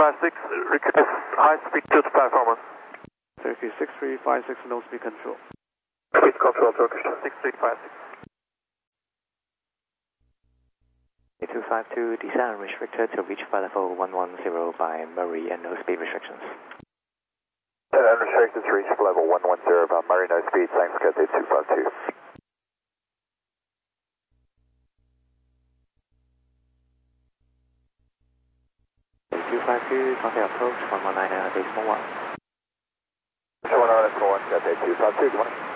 6356, request high speed to the platform. Turkey 6356, no speed control. Speed control, Turkish 6356. 8252, descent restricted to reach flight level 110 by Murray and no speed restrictions. Unrestricted to reach level 110 by Murray, no speed, thanks, Cathay 252. 8252, contact approach 119 at base 1. 119 at 1, Cathay 252, good morning.